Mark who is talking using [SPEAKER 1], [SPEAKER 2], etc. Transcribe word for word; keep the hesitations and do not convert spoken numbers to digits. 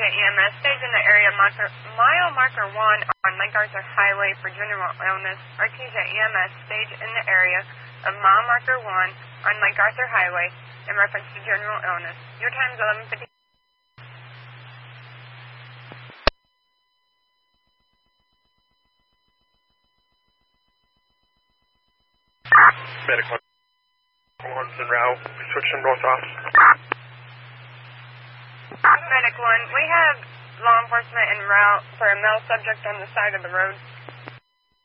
[SPEAKER 1] E M S, stage in the area marker, mile marker one on Lake Arthur Highway for general illness. Artesia E M S, stage in the area of mile marker one on Lake Arthur Highway in reference to general illness. Your time is eleven fifty.
[SPEAKER 2] Medical one's en route. Switching both off.
[SPEAKER 1] Medic one, we have law enforcement en route for a male subject on the side of the road.